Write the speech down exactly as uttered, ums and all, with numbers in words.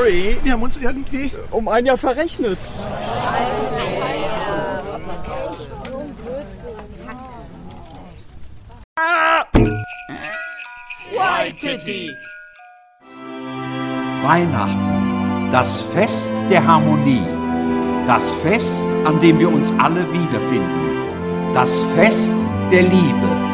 Nee, wir haben uns irgendwie um ein Jahr verrechnet. Ah! Waititi. Weihnachten, das Fest der Harmonie, das Fest, an dem wir uns alle wiederfinden, das Fest der Liebe.